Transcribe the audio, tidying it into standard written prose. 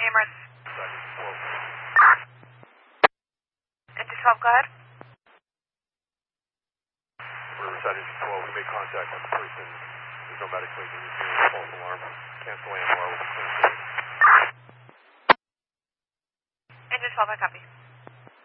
Amherst. Into 12, go ahead. Riverside into 12, we made contact with the person. There's no medical agent. He's doing a false alarm. Cancel AMR with a clean ticket. Into 12, I copy.